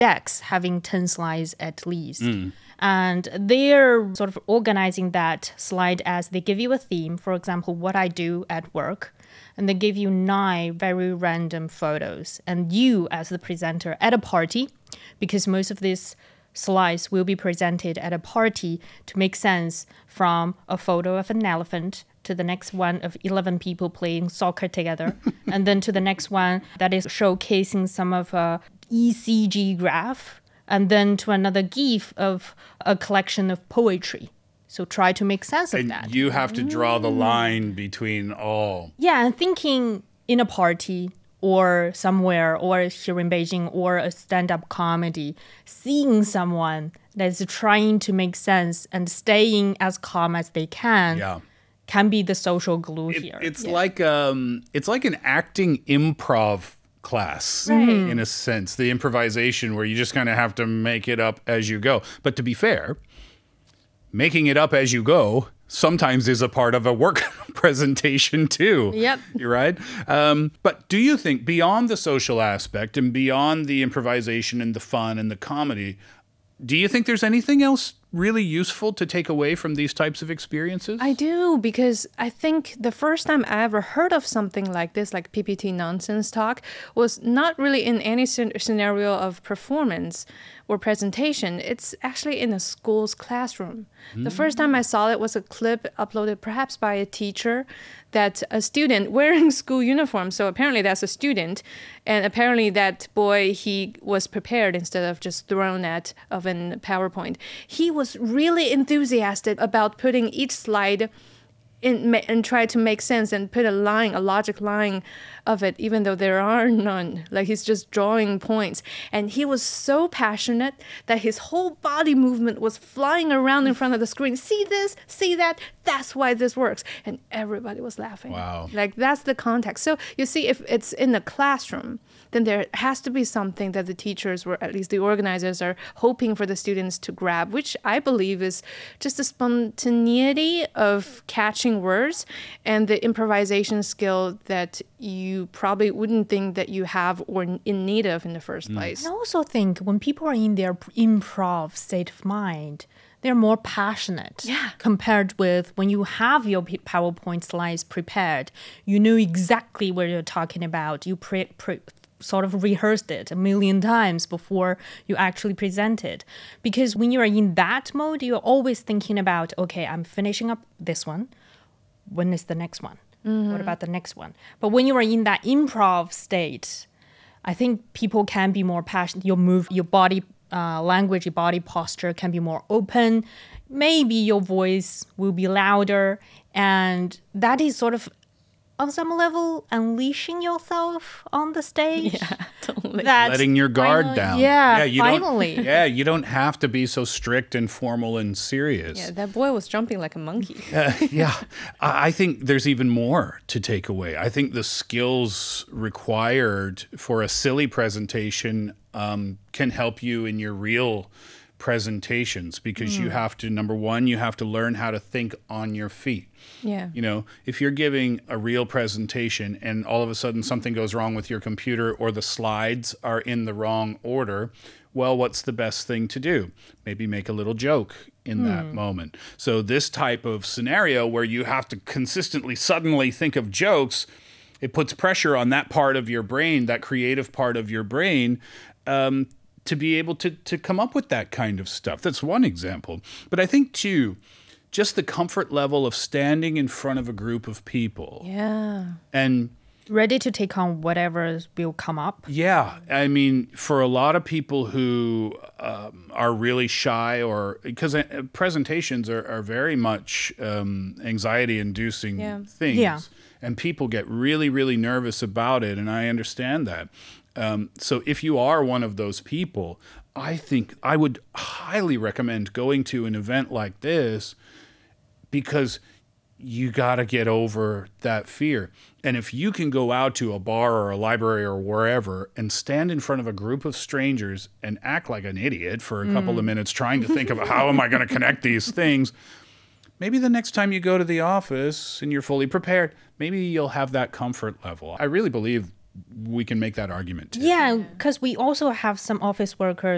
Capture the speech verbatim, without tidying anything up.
decks having ten slides at least. Mm. And they're sort of organizing that slide as they give you a theme, for example, what I do at work. And they give you nine very random photos. And you, as the presenter at a party, because most of these slides will be presented at a party to make sense from a photo of an elephant to the next one of eleven people playing soccer together, and then to the next one that is showcasing some of a E C G graph, and then to another GIF of a collection of poetry. So try to make sense of and that. You have to draw the line between all. Yeah, and thinking in a party or somewhere, or here in Beijing, or a stand-up comedy, seeing someone that's trying to make sense and staying as calm as they can yeah. can be the social glue it, here. It's yeah. like um, it's like an acting improv class, right. in a sense, the improvisation where you just kind of have to make it up as you go. But to be fair, making it up as you go sometimes is a part of a work presentation too. Yep. You're right. Um, but do you think beyond the social aspect and beyond the improvisation and the fun and the comedy, do you think there's anything else really useful to take away from these types of experiences? I do, because I think the first time I ever heard of something like this, like P P T nonsense talk, was not really in any scenario of performance or presentation. It's actually in a school's classroom. Mm. The first time I saw it was a clip uploaded perhaps by a teacher that a student wearing school uniform, so apparently that's a student, and apparently that boy, he was prepared instead of just thrown at of an PowerPoint. He was really enthusiastic about putting each slide in and try to make sense and put a line, a logic line of it, even though there are none. Like, he's just drawing points. And he was so passionate that his whole body movement was flying around in front of the screen. See this? See that? That's why this works. And everybody was laughing. Wow. Like, that's the context. So you see, if it's in the classroom, then there has to be something that the teachers, or at least the organizers, are hoping for the students to grab, which I believe is just the spontaneity of catching words and the improvisation skill that you probably wouldn't think that you have or in need of in the first place. I also think when people are in their improv state of mind, they're more passionate yeah. compared with when you have your PowerPoint slides prepared. You know exactly what you're talking about. You pre, pre sort of rehearsed it a million times before you actually present it. Because when you're in that mode, you're always thinking about, okay, I'm finishing up this one. When is the next one? Mm-hmm. What about the next one? But when you are in that improv state, I think people can be more passionate. Your move, your body uh, language, your body posture can be more open. Maybe your voice will be louder. And that is sort of, on some level, unleashing yourself on the stage. Yeah, totally. Letting your guard finally, down. Yeah, yeah you finally. Don't, yeah, you don't have to be so strict and formal and serious. Yeah, that boy was jumping like a monkey. uh, yeah, I I think there's even more to take away. I think the skills required for a silly presentation um, can help you in your real presentations, because mm. you have to, number one, you have to learn how to think on your feet. Yeah. You know, if you're giving a real presentation and all of a sudden something goes wrong with your computer or the slides are in the wrong order, well, what's the best thing to do? Maybe make a little joke in mm. that moment. So this type of scenario where you have to consistently, suddenly think of jokes, it puts pressure on that part of your brain, that creative part of your brain, um, to be able to to come up with that kind of stuff. That's one example. But I think, too, just the comfort level of standing in front of a group of people. Yeah. And ready to take on whatever will come up. Yeah. I mean, for a lot of people who um, are really shy, or because uh, presentations are, are very much um, anxiety-inducing yeah. things. Yeah. And people get really, really nervous about it. And I understand that. Um, so if you are one of those people, I think I would highly recommend going to an event like this, because you got to get over that fear. And if you can go out to a bar or a library or wherever and stand in front of a group of strangers and act like an idiot for a mm. couple of minutes trying to think of how am I going to connect these things, maybe the next time you go to the office and you're fully prepared, maybe you'll have that comfort level. I really believe we can make that argument too. Yeah, because we also have some office workers